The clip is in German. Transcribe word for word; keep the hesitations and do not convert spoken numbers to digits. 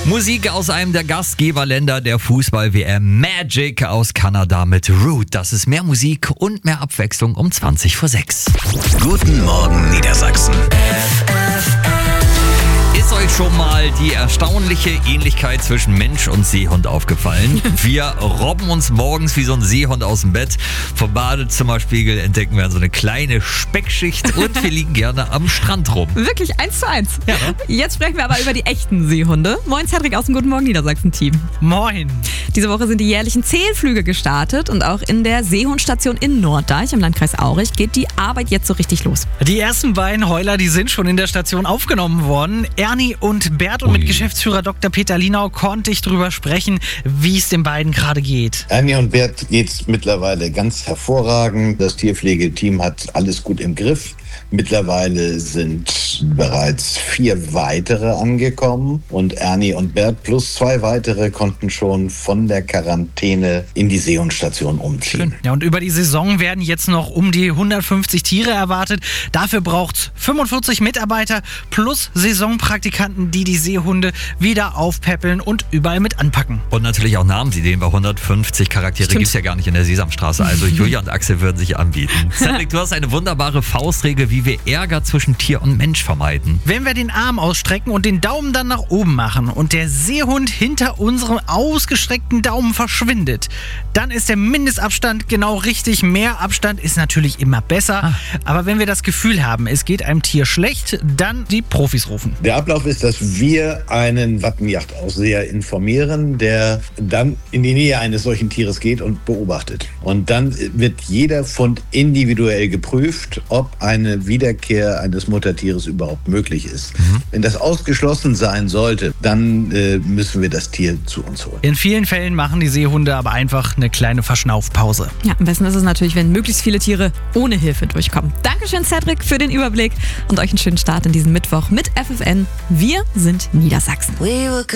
Musik aus einem der Gastgeberländer der Fußball-W M, Magic aus Kanada mit Root. Das ist mehr Musik und mehr Abwechslung um zwanzig vor sechs. Guten Morgen Niedersachsen. Ist euch schon mal die erstaunliche Ähnlichkeit zwischen Mensch und Seehund aufgefallen? Wir robben uns morgens wie so ein Seehund aus dem Bett. Vom Badezimmerspiegel entdecken wir so eine kleine Speckschicht und wir liegen gerne am Strand rum. Wirklich eins zu eins. Ja, ne? Jetzt sprechen wir aber über die echten Seehunde. Moin Cedric aus dem Guten Morgen Niedersachsen-Team. Moin. Diese Woche sind die jährlichen Zählflüge gestartet und auch in der Seehundstation in Norddeich im Landkreis Aurich geht die Arbeit jetzt so richtig los. Die ersten beiden Heuler, die sind schon in der Station aufgenommen worden. Ernie und Bert, und Ui. mit Geschäftsführer Doktor Peter Linau konnte ich drüber sprechen, wie es den beiden gerade geht. Ernie und Bert geht's mittlerweile ganz hervorragend. Das Tierpflegeteam hat alles gut im Griff. Mittlerweile sind bereits vier weitere angekommen und Ernie und Bert plus zwei weitere konnten schon von der Quarantäne in die Seehundstation umziehen. Ja, und über die Saison werden jetzt noch um die hundertfünfzig Tiere erwartet. Dafür braucht's fünfundvierzig Mitarbeiter plus Saisonpraktikanten, die die Seehunde wieder aufpäppeln und überall mit anpacken. Und natürlich auch Namensideen, weil hundertfünfzig Charaktere gibt es ja gar nicht in der Sesamstraße. Also Julia und Axel würden sich anbieten. Cedric, du hast eine wunderbare Faustregel, wie wir Ärger zwischen Tier und Mensch vermeiden. Wenn wir den Arm ausstrecken und den Daumen dann nach oben machen und der Seehund hinter unserem ausgestreckten Daumen verschwindet, dann ist der Mindestabstand genau richtig. Mehr Abstand ist natürlich immer besser. Ah. Aber wenn wir das Gefühl haben, es geht einem Tier schlecht, dann die Profis rufen. Der Ablauf ist, dass wir einen Wattenjachtausseher informieren, der dann in die Nähe eines solchen Tieres geht und beobachtet. Und dann wird jeder Fund individuell geprüft, ob eine Wiederkehr eines Muttertieres überhaupt möglich ist. Mhm. Wenn das ausgeschlossen sein sollte, dann äh, müssen wir das Tier zu uns holen. In vielen Fällen machen die Seehunde aber einfach eine kleine Verschnaufpause. Ja, am besten ist es natürlich, wenn möglichst viele Tiere ohne Hilfe durchkommen. Dankeschön Cedric für den Überblick und euch einen schönen Start in diesen Mittwoch mit F F N. Wir sind Niedersachsen.